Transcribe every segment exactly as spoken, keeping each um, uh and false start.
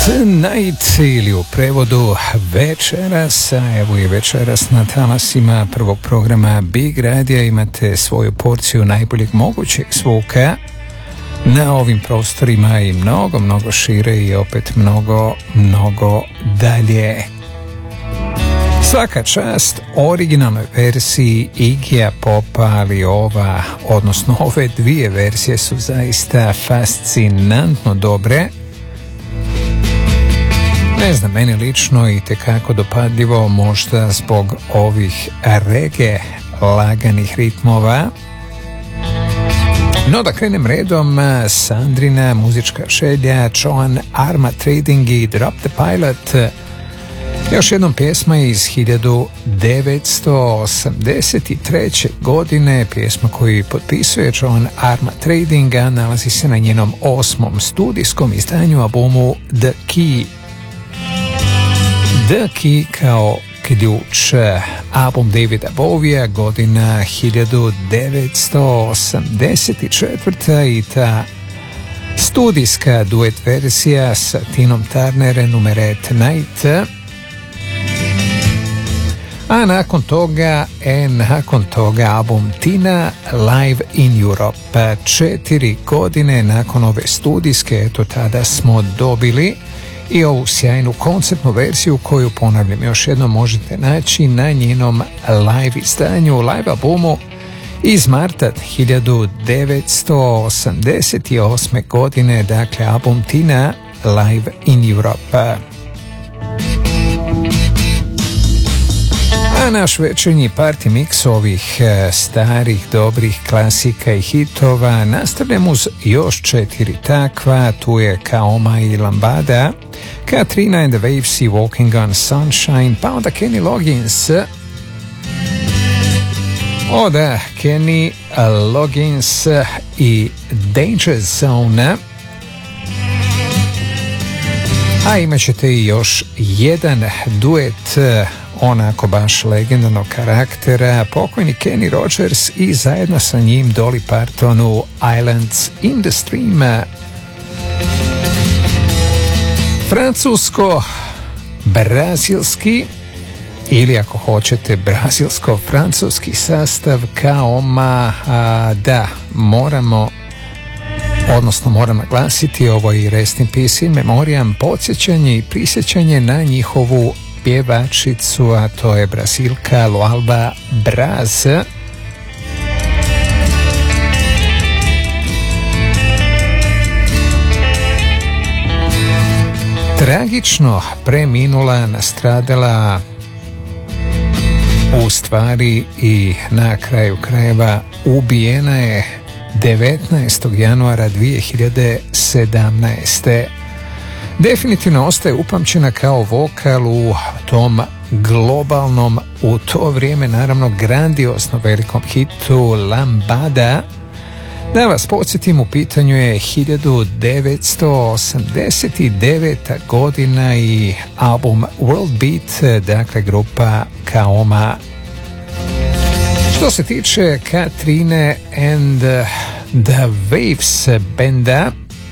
Tonight ili u prevodu večeras, a evo je večeras na talasima prvog programa Big Radija. Imate svoju porciju najboljeg mogućeg zvuka na ovim prostorima i mnogo, mnogo šire i opet mnogo, mnogo dalje. Svaka čast originalnoj verziji Iggyja Popa, ali ova, odnosno ove dvije verzije su zaista fascinantno dobre. Ne znam, meni lično i tekako dopadljivo, možda zbog ovih reggae laganih ritmova. No da krenem redom, Sandrina muzička želja, Joan Armatrading i Drop the Pilot. Još jednom pjesma iz hiljadu devetsto osamdeset treće. godine, pjesma koju potpisuje Joan Armatrading, a nalazi se na njenom osmom studijskom izdanju albumu The Key. The Key kao ključ, album Davida Bowija, godina hiljadu devetsto osamdeset četvrta. i ta studijska duet verzija sa Tinom Turner, Numere Tonight. A nakon toga, e, nakon toga album Tina Live in Europe. Četiri godine nakon ove studijske, eto tada smo dobili i ovu sjajnu koncertnu verziju koju, ponavljam još jednom, možete naći na njenom live izdanju, live albumu iz marta hiljadu devetsto osamdeset osme. godine, dakle album Tina Live in Europe. A naš večernji party mix ovih starih, dobrih klasika i hitova nastavljamo uz još četiri takva. Tu je Kaoma i Lambada, Katrina and the Waves i Walking on Sunshine, pa onda Kenny Loggins. O da, Kenny Loggins i Danger Zone. A imat ćete i još jedan duet onako baš legendarnog karaktera, pokojni Kenny Rogers i zajedno sa njim Dolly Parton u Islands in the Stream. Francusko-brazilski ili ako hoćete brazilsko-francuski sastav Kaoma. A, da, moramo odnosno moram naglasiti, ovo je Rest in Peace in Memoriam, podsjećanje i prisjećanje na njihovu pjevačicu, a to je Brazilka Lualba Braz. Tragično preminula, nastradala, u stvari i na kraju krajeva ubijena je devetnaestog januara dvije hiljade sedamnaeste. Definitivno ostaje upamćena kao vokal u tom globalnom, u to vrijeme naravno grandiozno velikom hitu Lambada. Da vas podsjetim, u pitanju je hiljadu devetsto osamdeset deveta. godina i album World Beat, dakle grupa Kaoma. Što se tiče Katrine and the Waves benda,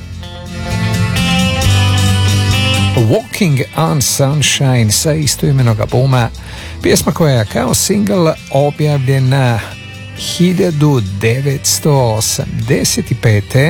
Walking on Sunshine sa istoimenog albuma, pjesma koja je kao single objavljena hiljadu devetsto osamdeset pete.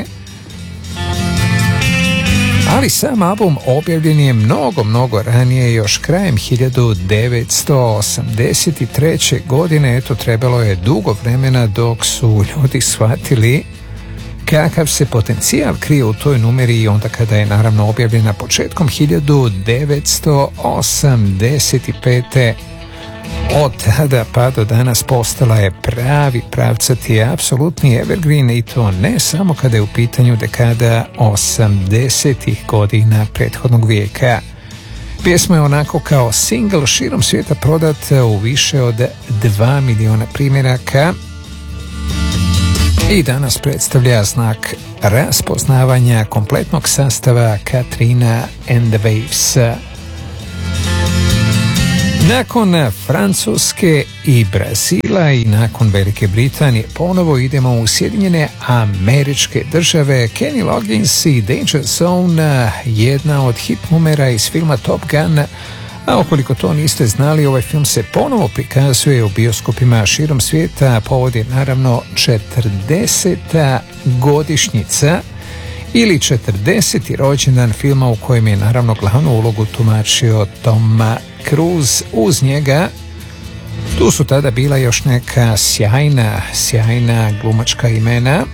Ali sam album objavljen je mnogo, mnogo ranije, još krajem hiljadu devetsto osamdeset treće. godine. Eto, trebalo je dugo vremena dok su ljudi shvatili kakav se potencijal krije u toj numeri, i onda kada je naravno objavljena početkom hiljadu devetsto osamdeset pete. Od tada pa do danas postala je pravi pravcati, apsolutni evergreen, i to ne samo kada je u pitanju dekada osamdesetih godina prethodnog vijeka. Pjesma je onako kao single širom svijeta prodat u više od dva miliona primjeraka i danas predstavlja znak raspoznavanja kompletnog sastava Katrina and the Waves. Nakon Francuske i Brazila i nakon Velike Britanije ponovo idemo u Sjedinjene Američke Države. Kenny Loggins i Danger Zone, jedna od hit numera iz filma Top Gun. A ukoliko to niste znali, ovaj film se ponovo prikazuje u bioskopima širom svijeta. Povod je naravno četrdeseta godišnjica ili četrdeseti rođendan filma u kojem je naravno glavnu ulogu tumačio Tom Cruise. Uz njega tu su tada bila još neka sjajna, sjajna glumačka imena.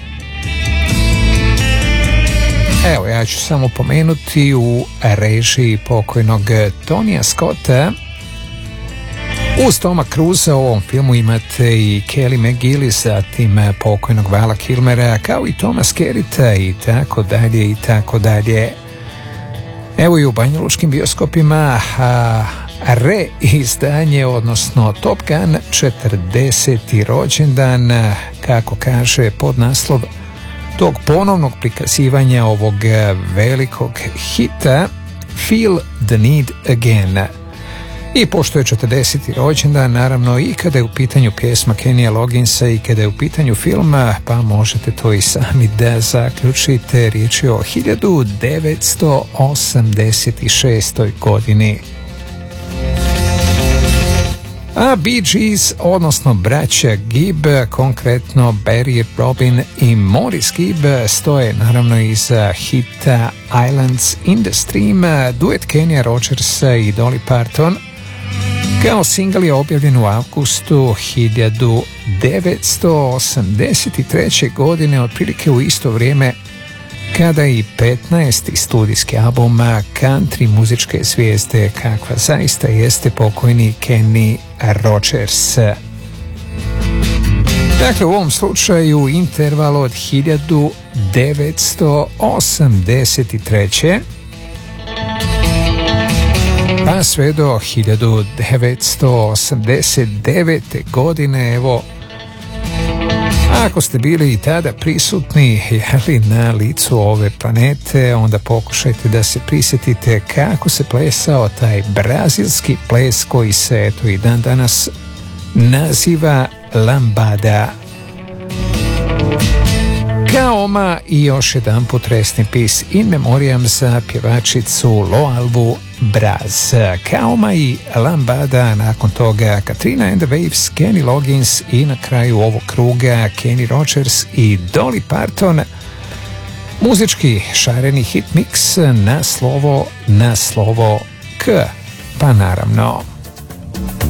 Evo, ja ću samo pomenuti u režiji pokojnog Tonija Scotta. Uz Toma Cruisa u ovom filmu imate i Kelly McGillis, zatim pokojnog Vala Kilmera, kao i Toma Skerritta i tako dalje i tako dalje. Evo i u banjalučkim bioskopima a, reizdanje, odnosno Top Gun četrdeseti rođendan, kako kaže podnaslov tog ponovnog prikazivanja ovog velikog hita, Feel the Need Again. I pošto je četrdeseti rođendan, naravno i kada je u pitanju pjesma Kennya Logginsa i kada je u pitanju filma, pa možete to i sami da zaključite. Riječ je o hiljadu devetsto osamdeset šestoj godini. A Bee Gees, odnosno braća Gibb, konkretno Barry Robin i Maurice Gibb, stoje naravno iza hita Islands in the Stream. Duet Kenya Rogersa i Dolly Parton kao singl je objavljen u avgustu hiljadu devetsto osamdeset treće. godine, otprilike u isto vrijeme kada i petnaesti studijski album country muzičke zvijezde kakva zaista jeste pokojni Kenny Rogers. Dakle, u ovom slučaju interval od hiljadu devetsto osamdeset treće. pa sve do hiljadu devetsto osamdeset devete. godine. Evo, ako ste bili i tada prisutni jeli, na licu ove planete, onda pokušajte da se prisjetite kako se plesao taj brazilski ples koji se eto i dan danas naziva lambada. Kaoma i još jedan put rest in peace in memoriam za pjevačicu Loalvu Braz. Kaoma i lambada, nakon toga Katrina and the Waves, Kenny Loggins i na kraju ovog kruga Kenny Rogers i Dolly Parton. Muzički šareni hit mix na slovo, na slovo K, pa naravno.